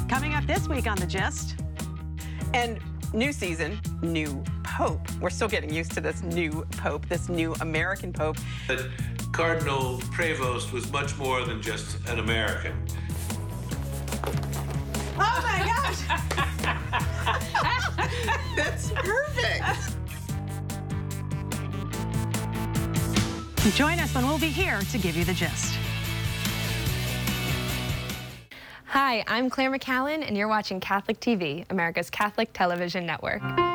Coming up this week on The Gist. And new season, new pope. We're still getting used to this new pope, this new American pope. But Cardinal Prevost was much more than just an American. Oh my gosh! That's perfect. Join us when we'll be here to give you the gist. Hi, I'm Claire McCallan, and you're watching Catholic TV, America's Catholic television network.